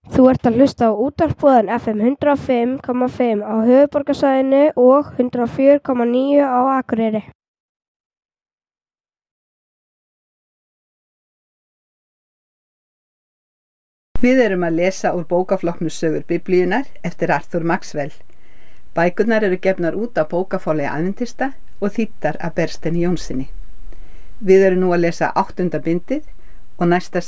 Þú ert að hlusta á útvarpsboðan FM 105,5 á höfuðborgarsvæðinu og 104,9 á Akureyri. Við erum að lesa úr bókaflokknum Sögur Biblíunnar eftir Arthur Maxwell. Bækurnar eru gefnar út af bókaforlagi Aðventista og þýddar af Bergsteini Jónssyni. Við erum nú að lesa 8. bindið og næsta